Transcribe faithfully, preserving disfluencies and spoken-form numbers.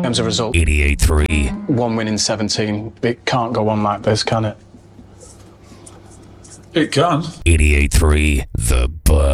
As a result, eighty-eight three. one win in seventeen. It can't go on like this, can it? It can. eighty-eight three. The Buzz.